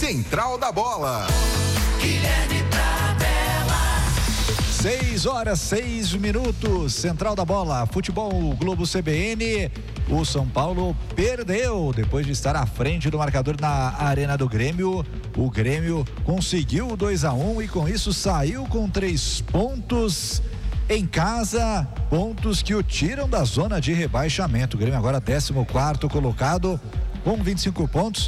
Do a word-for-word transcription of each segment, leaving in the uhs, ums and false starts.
Central da Bola. Guilherme Pradella. Seis horas, seis minutos. Central da Bola, Futebol Globo C B N. O São Paulo perdeu depois de estar à frente do marcador na Arena do Grêmio. O Grêmio conseguiu o dois a um e com isso saiu com três pontos em casa, pontos que o tiram da zona de rebaixamento. O Grêmio agora décimo quarto colocado com vinte e cinco pontos,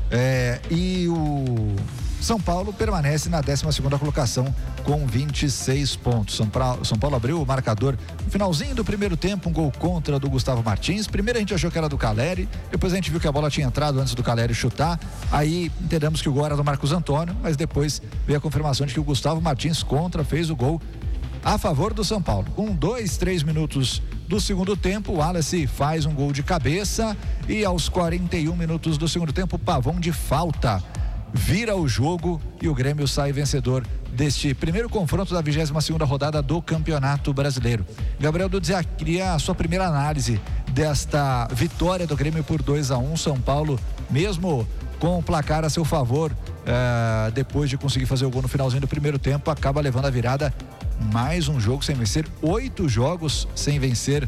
é, e o São Paulo permanece na décima segunda colocação com vinte e seis pontos. São Paulo, São Paulo abriu o marcador no finalzinho do primeiro tempo, um gol contra do Gustavo Martins. Primeiro a gente achou que era do Caleri, depois a gente viu que a bola tinha entrado antes do Caleri chutar, aí entendemos que o gol era do Marcos Antônio, mas depois veio a confirmação de que o Gustavo Martins contra fez o gol a favor do São Paulo. Com dois, três minutos do segundo tempo, o Wallace faz um gol de cabeça e aos quarenta e um minutos do segundo tempo, o Pavão de falta vira o jogo e o Grêmio sai vencedor deste primeiro confronto da vigésima segunda rodada do Campeonato Brasileiro. Gabriel Dudzia, queria a sua primeira análise desta vitória do Grêmio por dois a um. São Paulo, mesmo com o placar a seu favor, uh, depois de conseguir fazer o gol no finalzinho do primeiro tempo, acaba levando a virada. Mais um jogo sem vencer, oito jogos sem vencer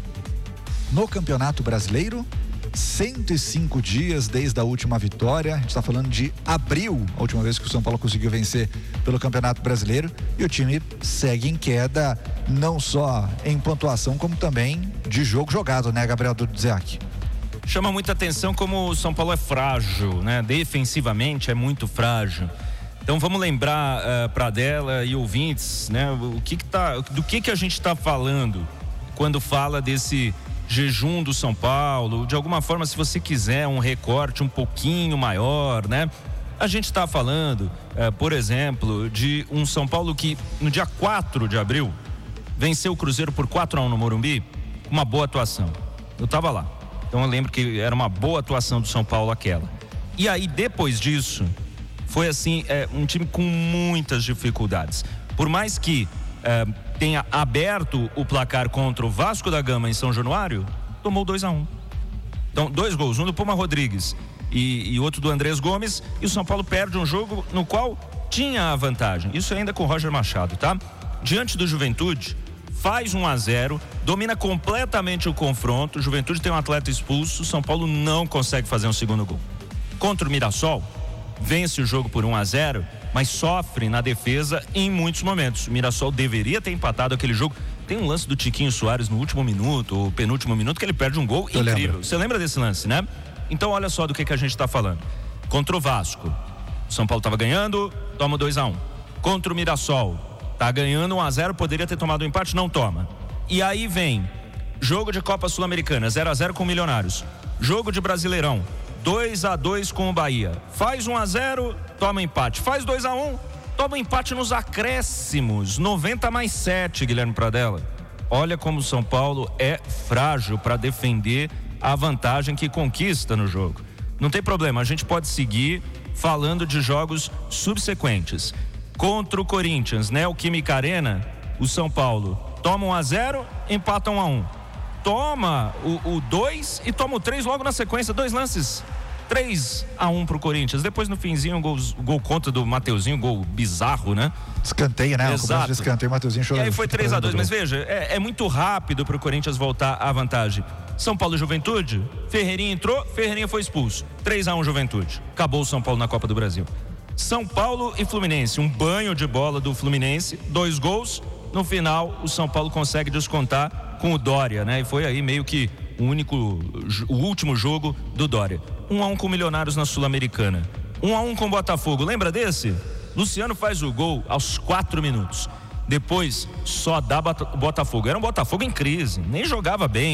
no Campeonato Brasileiro, cento e cinco dias desde a última vitória. A gente está falando de abril, a última vez que o São Paulo conseguiu vencer pelo Campeonato Brasileiro, e o time segue em queda, não só em pontuação, como também de jogo jogado, né, Gabriel Dudziak? Chama muita atenção como o São Paulo é frágil, né? Defensivamente é muito frágil. Então vamos lembrar uh, Pradella e ouvintes, né? O que que tá, do que que a gente está falando quando fala desse jejum do São Paulo? De alguma forma, se você quiser um recorte um pouquinho maior, né? A gente está falando, uh, por exemplo, de um São Paulo que no dia quatro de abril venceu o Cruzeiro por quatro a um no Morumbi, uma boa atuação. Eu estava lá, então eu lembro que era uma boa atuação do São Paulo aquela. E aí depois disso foi assim, é, um time com muitas dificuldades. Por mais que é, tenha aberto o placar contra o Vasco da Gama em São Januário, tomou dois a um. Então, dois gols, um do Puma Rodrigues e, e outro do Andrés Gomes, e o São Paulo perde um jogo no qual tinha a vantagem. Isso ainda com o Roger Machado, tá? Diante do Juventude, faz um a zero, domina completamente o confronto. O Juventude tem um atleta expulso, o São Paulo não consegue fazer um segundo gol. Contra o Mirassol, vence o jogo por um a zero, mas sofre na defesa em muitos momentos. O Mirassol deveria ter empatado aquele jogo. Tem um lance do Tiquinho Soares no último minuto, ou penúltimo minuto, que ele perde um gol Eu incrível. Lembro. Você lembra desse lance, né? Então olha só do que, que a gente está falando. Contra o Vasco, o São Paulo estava ganhando, toma dois a um. Contra o Mirassol, tá ganhando um a zero, poderia ter tomado um empate, não toma. E aí vem jogo de Copa Sul-Americana, zero a zero com o Milionários. Jogo de Brasileirão, dois a dois com o Bahia. Faz um a zero, toma empate. Faz dois a um, toma empate nos acréscimos. noventa mais sete, Guilherme Pradella. Olha como o São Paulo é frágil para defender a vantagem que conquista no jogo. Não tem problema, a gente pode seguir falando de jogos subsequentes. Contra o Corinthians, né? O Química Arena, o São Paulo toma um a zero, empata um a um. Toma o dois e toma o três logo na sequência, dois lances, três a um pro Corinthians. Depois no finzinho, um gol, gol contra do Mateuzinho, gol bizarro, né? Escanteio, né? Exato. Escanteio, Mateuzinho chorou. E aí foi três a dois, mas veja, é, é muito rápido pro Corinthians voltar à vantagem. São Paulo e Juventude, Ferreirinha entrou, Ferreirinha foi expulso. três a um Juventude. Acabou o São Paulo na Copa do Brasil. São Paulo e Fluminense, um banho de bola do Fluminense, dois gols. No final, o São Paulo consegue descontar com o Dória, né? E foi aí meio que o único, o último jogo do Dória. um a um com o Milionários na Sul-Americana. um a um com o Botafogo. Lembra desse? Luciano faz o gol aos quatro minutos. Depois, só dá Botafogo. Era um Botafogo em crise, nem jogava bem.